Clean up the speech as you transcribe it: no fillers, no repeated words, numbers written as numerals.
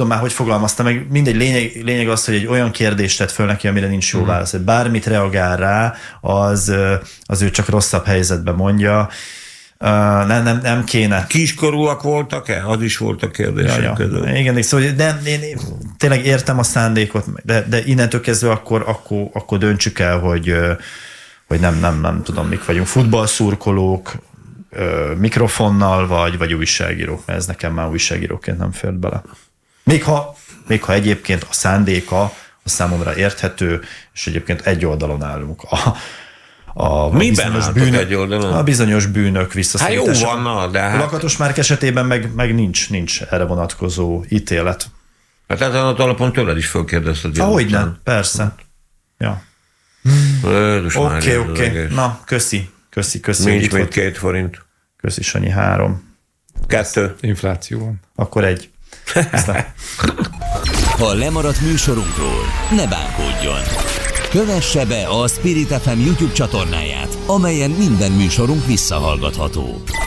tudom már, hogy fogalmazta meg, mindegy, lényeg az, hogy egy olyan kérdést tett föl neki, amire nincs jó válasz. Bármit reagál rá, az ő csak rosszabb helyzetbe mondja. Nem kéne. Kiskorúak voltak-e? Az is volt a kérdések között. Igen, szóval én tényleg értem a szándékot, de innentől kezdve akkor döntsük el, hogy nem tudom, mik vagyunk. Futballszurkolók, mikrofonnal, vagy újságírók, mert ez nekem már újságíróként nem fért bele. Még ha egyébként a szándéka a számomra érthető, és egyébként egy oldalon állunk. A bizonyos bűnök visszaszorítása. Hát jó van, de a Lakatos Márk esetében meg nincs erre vonatkozó ítélet. Hát ezen az alapon tőled is fölkérdezted. Hogyne, persze. Ja. Oké. Na, köszi. Nincs még 2 forint. Köszi, Sanyi, 3. 2. Infláció van. Akkor 1. Ha lemaradt műsorunkról, ne bánkódjon. Kövesse be a Spirit FM YouTube csatornáját, amelyen minden műsorunk visszahallgatható.